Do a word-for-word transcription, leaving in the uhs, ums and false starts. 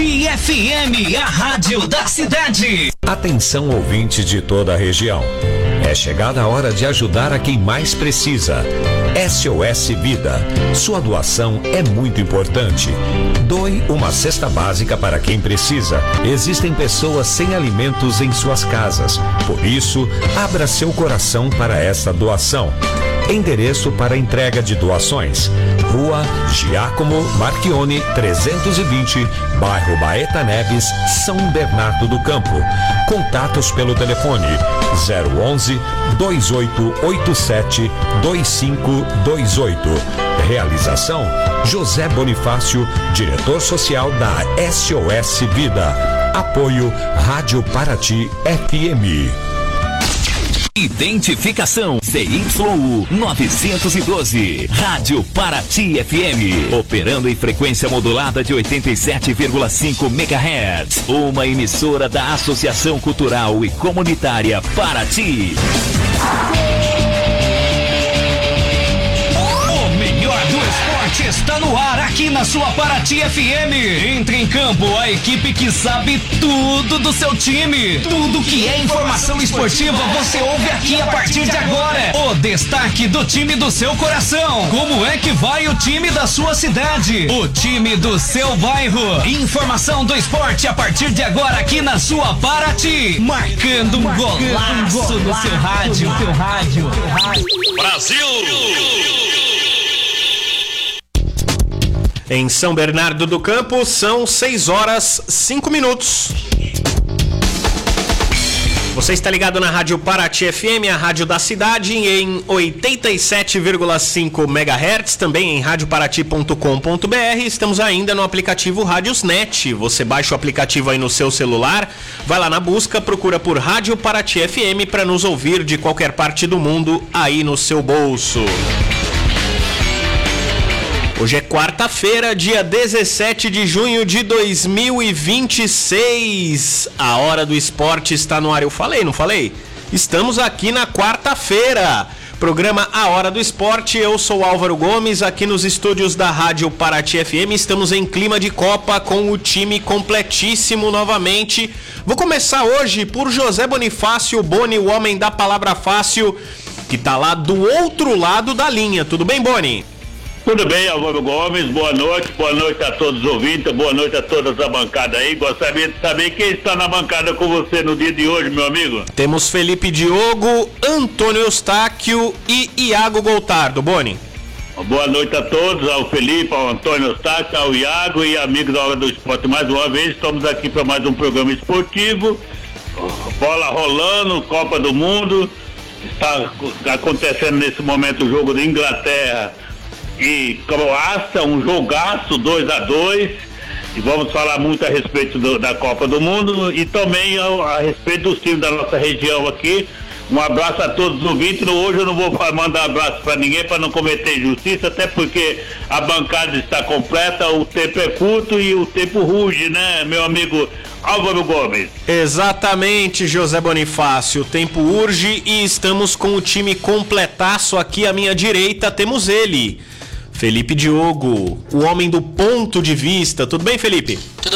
Paraty F M, a rádio da cidade. Atenção, ouvintes de toda a região. É chegada a hora de ajudar a quem mais precisa. S O S Vida. Sua doação é muito importante. Doe uma cesta básica para quem precisa. Existem pessoas sem alimentos em suas casas. Por isso, abra seu coração para essa doação. Endereço para entrega de doações: Rua Giacomo Marchione, trezentos e vinte, bairro Baeta Neves, São Bernardo do Campo. Contatos pelo telefone zero onze, dois oito oito sete, dois cinco dois oito. Realização: José Bonifácio, diretor social da S O S Vida. Apoio Rádio Paraty F M. Identificação C Y U novecentos e doze, Rádio Paraty F M, operando em frequência modulada de oitenta e sete vírgula cinco megahertz, uma emissora da Associação Cultural e Comunitária Paraty. Está no ar aqui na sua Paraty F M. Entre em campo a equipe que sabe tudo do seu time. Tudo que é informação esportiva você ouve aqui a partir de agora. O destaque do time do seu coração. Como é que vai o time da sua cidade? O time do seu bairro. Informação do esporte a partir de agora aqui na sua Paraty. Marcando um golaço no seu rádio. No seu rádio. Brasil! Em São Bernardo do Campo, são seis horas cinco minutos. Você está ligado na Rádio Paraty F M, a rádio da cidade, em oitenta e sete vírgula cinco megahertz, também em rádio paraty ponto com ponto b r. Estamos ainda no aplicativo Rádiosnet. Você baixa o aplicativo aí no seu celular, vai lá na busca, procura por Rádio Paraty F M para nos ouvir de qualquer parte do mundo aí no seu bolso. Hoje é quarta-feira, dia dezessete de junho de dois mil e vinte e seis. A Hora do Esporte está no ar. Eu falei, não falei? Estamos aqui na quarta-feira. Programa A Hora do Esporte. Eu sou Álvaro Gomes, aqui nos estúdios da Rádio Paraty F M. Estamos em clima de Copa com o time completíssimo novamente. Vou começar hoje por José Bonifácio Boni, o homem da palavra fácil, que tá lá do outro lado da linha. Tudo bem, Boni? Tudo bem, Álvaro Gomes, boa noite, boa noite a todos os ouvintes, boa noite a todas a bancada aí. Gostaria de saber quem está na bancada com você no dia de hoje, meu amigo. Temos Felipe Diogo, Antônio Eustáquio e Iago Goltardo. Boni. Boa noite a todos, ao Felipe, ao Antônio Eustáquio, ao Iago e amigos da Hora do Esporte. Mais uma vez, estamos aqui para mais um programa esportivo, bola rolando, Copa do Mundo. Está acontecendo nesse momento o jogo de Inglaterra e Croácia, um jogaço dois a dois, e vamos falar muito a respeito do, da Copa do Mundo e também a, a respeito dos times da nossa região aqui. Um abraço a todos os ouvintes. Hoje eu não vou mandar abraço para ninguém para não cometer injustiça, até porque a bancada está completa, o tempo é curto e o tempo ruge, né, meu amigo Álvaro Gomes? Exatamente, José Bonifácio. O tempo urge e estamos com o time completaço. Aqui à minha direita temos ele, Felipe Diogo, o homem do ponto de vista. Tudo bem, Felipe?